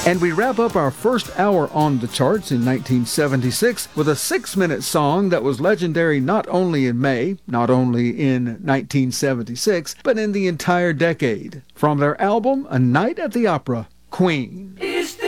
And we wrap up our first hour on the charts in 1976 with a 6-minute song that was legendary not only in May, not only in 1976, but in the entire decade. From their album A Night at the Opera, Queen.